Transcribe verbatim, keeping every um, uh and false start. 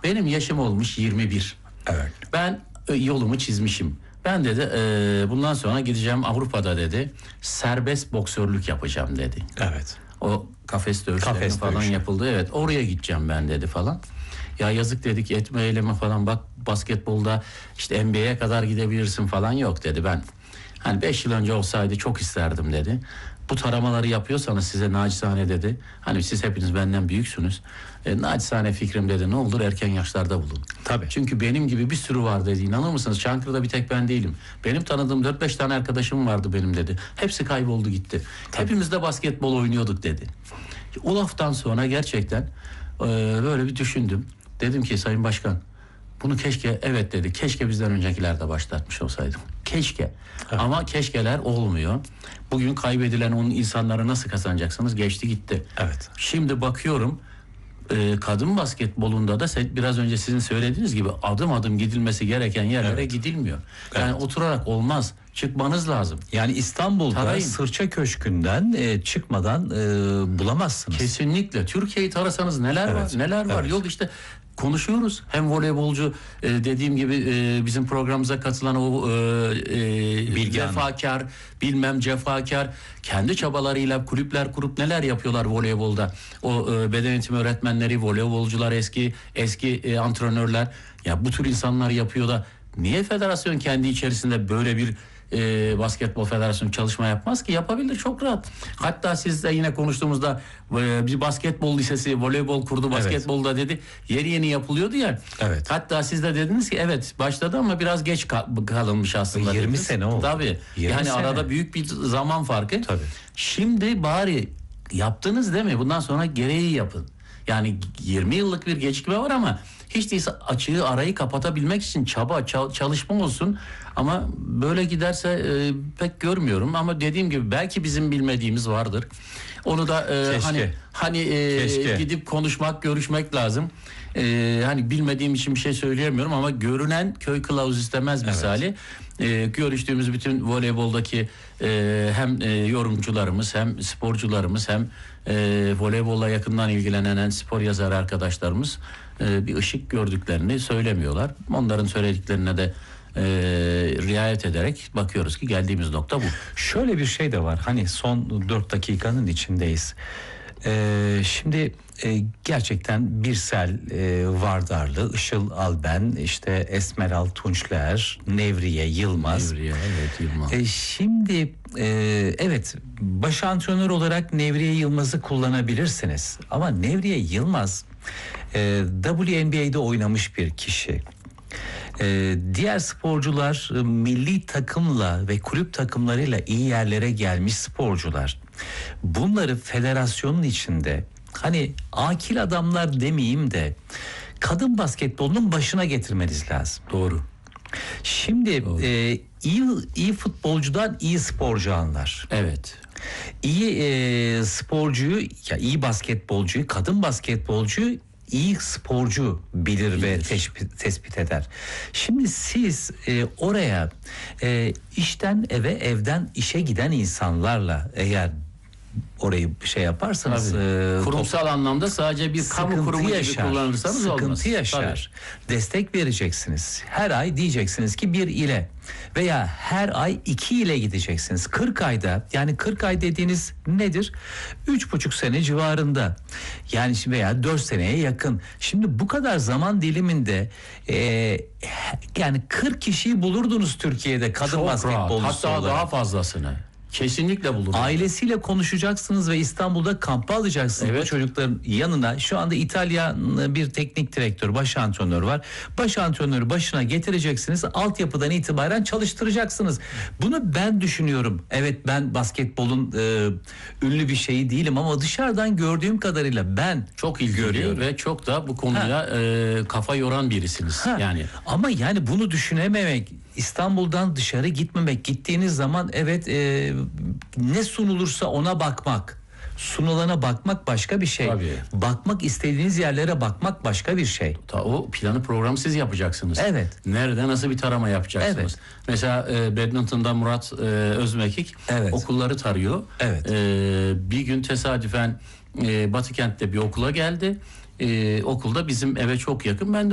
benim yaşım olmuş yirmi bir. Evet. Ben e, yolumu çizmişim. Ben dedi e, bundan sonra gideceğim Avrupa'da dedi serbest boksörlük yapacağım dedi. Evet. O kafes dövüşleri Kafes falan dövüşü. yapıldı. Evet, oraya gideceğim ben dedi falan. Ya yazık dedik, etme eyleme falan, bak basketbolda işte N B A'ye kadar gidebilirsin falan, yok dedi. Ben hani beş yıl önce olsaydı çok isterdim dedi. Bu taramaları yapıyorsanız size nacizane dedi. Hani siz hepiniz benden büyüksünüz. E, nacizane fikrim dedi, ne olur erken yaşlarda bulun. Tabii. Çünkü benim gibi bir sürü var dedi. İnanır mısınız? Çankırı'da bir tek ben değilim. Benim tanıdığım dört beş tane arkadaşım vardı benim dedi. Hepsi kayboldu gitti. Tabii. Hepimiz de basketbol oynuyorduk dedi. O laftan sonra gerçekten e, böyle bir düşündüm. Dedim ki Sayın Başkan, bunu keşke, evet dedi, keşke bizden öncekiler de başlatmış olsaydım. Keşke. Evet. Ama keşkeler olmuyor. Bugün kaybedilen onun insanları nasıl kazanacaksınız? Geçti gitti. Evet. Şimdi bakıyorum e, kadın basketbolunda da biraz önce sizin söylediğiniz gibi adım adım gidilmesi gereken yerlere evet. gidilmiyor. Yani evet. oturarak olmaz. Çıkmanız lazım. Yani İstanbul'da Tarayın. Sırça Köşkü'nden e, çıkmadan e, bulamazsınız. Kesinlikle. Türkiye'yi tarasanız neler evet. var, neler var. Evet. Yok işte konuşuyoruz. Hem voleybolcu e, dediğim gibi e, bizim programımıza katılan o e, vefakar, bilmem cefakar, kendi çabalarıyla kulüpler kurup neler yapıyorlar voleybolda. O e, beden eğitimi öğretmenleri, voleybolcular, eski eski e, antrenörler. Ya bu tür insanlar yapıyor da niye federasyon kendi içerisinde böyle bir E, basketbol federasyonu çalışma yapmaz ki? Yapabilir çok rahat. Hatta sizle yine konuştuğumuzda e, bir basketbol lisesi voleybol kurdu basketbolda evet. dedi. Yeni yeni yapılıyordu ya. Evet. Hatta siz de dediniz ki evet başladı ama biraz geç kalınmış aslında. yirmi dediniz. sene oldu. Tabii. Yani sene. Arada büyük bir zaman farkı. Tabii. Şimdi bari yaptınız değil mi? Bundan sonra gereği yapın. Yani yirmi yıllık bir gecikme var ama hiç değilse açığı, arayı kapatabilmek için çaba, çalışma olsun. Ama böyle giderse e, pek görmüyorum. Ama dediğim gibi belki bizim bilmediğimiz vardır. Onu da e, hani hani e, gidip konuşmak, görüşmek lazım. E, hani bilmediğim için bir şey söyleyemiyorum ama görünen köy kılavuz istemez misali. Evet. E, görüştüğümüz bütün voleyboldaki e, hem e, yorumcularımız, hem sporcularımız, hem e, voleybolla yakından ilgilenen spor yazarı arkadaşlarımız e, bir ışık gördüklerini söylemiyorlar. Onların söylediklerine de e, riayet ederek bakıyoruz ki geldiğimiz nokta bu. Şöyle bir şey de var. Hani son dört dakikanın içindeyiz. Ee, şimdi e, gerçekten Birsel e, Vardarlı, Işıl Alben, işte Esmeral Tunçler, Nevriye Yılmaz. Nevriye, evet, Yılmaz. E, şimdi e, evet, baş antrenör olarak Nevriye Yılmaz'ı kullanabilirsiniz. Ama Nevriye Yılmaz e, W N B A'de oynamış bir kişi. Ee, diğer sporcular e, milli takımla ve kulüp takımlarıyla iyi yerlere gelmiş sporcular. Bunları federasyonun içinde, hani akil adamlar demeyeyim de, kadın basketbolunun başına getirmeniz lazım. Doğru. Şimdi Doğru. E, iyi iyi futbolcudan iyi sporcu anlar. Evet. İyi e, sporcuyu, ya iyi basketbolcuyu, kadın basketbolcuyu iyi sporcu bilir, bilir. ve teşbit, tespit eder. Şimdi siz e, oraya e, işten eve, evden işe giden insanlarla eğer orayı şey yaparsanız e, kurumsal top, anlamda sadece bir kamu kurumu yaşar, gibi kullanırsanız sıkıntı olmaz. Sıkıntı yaşar. Tabii. Destek vereceksiniz. Her ay diyeceksiniz ki bir ile veya her ay iki ile gideceksiniz. kırk ayda, yani kırk ay dediğiniz nedir? Üç buçuk sene civarında. Yani veya dört seneye yakın. Şimdi bu kadar zaman diliminde e, yani kırk kişiyi bulurdunuz Türkiye'de kadın basketbolcusu olarak. Hatta daha fazlasını. Kesinlikle bulur. Ailesiyle konuşacaksınız ve İstanbul'da kampa alacaksınız evet. bu çocukların yanına. Şu anda İtalya bir teknik direktör, baş antrenör var. Baş antrenörü başına getireceksiniz. Altyapıdan itibaren çalıştıracaksınız. Bunu ben düşünüyorum. Evet, ben basketbolun e, ünlü bir şeyi değilim ama dışarıdan gördüğüm kadarıyla ben çok ilgili görüyorum. Ve çok da bu konuya e, kafa yoran birisiniz. Ha. Yani ama yani bunu düşünememek, İstanbul'dan dışarı gitmemek, gittiğiniz zaman evet e, ne sunulursa ona bakmak, sunulana bakmak başka bir şey. Tabii. Bakmak istediğiniz yerlere bakmak başka bir şey. Ta, o planı programı siz yapacaksınız. Evet. Nerede nasıl bir tarama yapacaksınız? Evet. Mesela e, badminton'da Murat e, Özmekik evet. okulları tarıyor. Evet. E, bir gün tesadüfen e, Batıkent'te bir okula geldi. E, okulda bizim eve çok yakın. Ben de